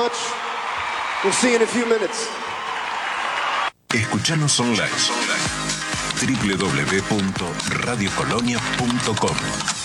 much. We'll see you in a few minutes. Escuchanos online. www.radiocolonia.com